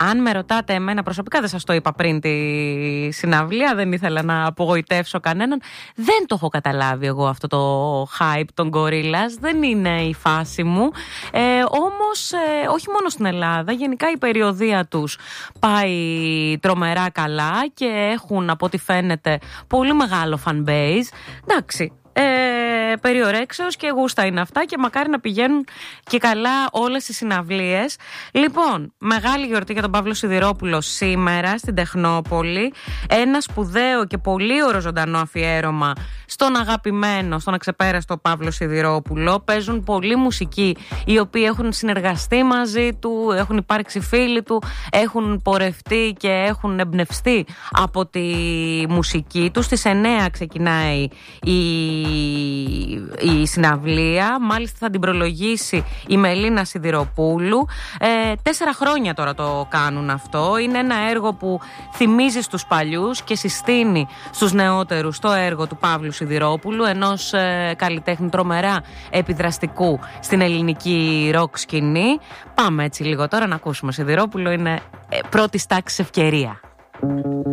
Αν με ρωτάτε εμένα προσωπικά, δεν σας το είπα πριν τη συναυλία, δεν ήθελα να απογοητεύσω κανέναν. Δεν το έχω καταλάβει εγώ αυτό το hype των Gorillaz, δεν είναι η φάση μου. Όμως όχι μόνο στην Ελλάδα, γενικά η περιοδεία τους πάει τρομερά καλά και έχουν από ό,τι φαίνεται πολύ μεγάλο fan base. Εντάξει, περιορέξεως και γούστα είναι αυτά και μακάρι να πηγαίνουν και καλά όλες οι συναυλίες. Λοιπόν, μεγάλη γιορτή για τον Παύλο Σιδηρόπουλο σήμερα στην Τεχνόπολη. Ένα σπουδαίο και πολύ ωραίο ζωντανό αφιέρωμα στον αγαπημένο, στον αξεπέραστο Παύλο Σιδηρόπουλο. Παίζουν πολλοί μουσικοί οι οποίοι έχουν συνεργαστεί μαζί του, έχουν υπάρξει φίλοι του, έχουν πορευτεί και έχουν εμπνευστεί από τη μουσική του. Στις 9 ξεκινάει η συναυλία. Μάλιστα θα την προλογίσει η Μελίνα Σιδηροπούλου. 4 χρόνια τώρα το κάνουν αυτό. Είναι ένα έργο που θυμίζει στους παλιούς και συστήνει στους νεότερους το έργο του Παύλου Σιδηρόπουλου, ενός καλλιτέχνη τρομερά επιδραστικού στην ελληνική ροκ σκηνή. Πάμε έτσι λίγο τώρα να ακούσουμε Σιδηρόπουλο, είναι πρώτης τάξης ευκαιρία.